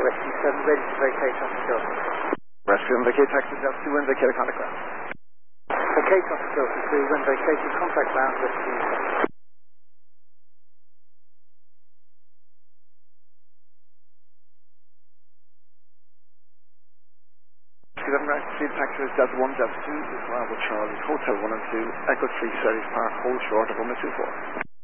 Rescue 7, ready to vacate traffic filter. Rescue and vacate taxi Delta 2 and vacate contact ground. Vacate traffic filter 2, when vacated, contact ground, Rescue 7. Rescue taxi Delta 1, Delta 2, Bravo Charlie, Hotel 1 and 2, Echo 3 Series Park, hold short of 124.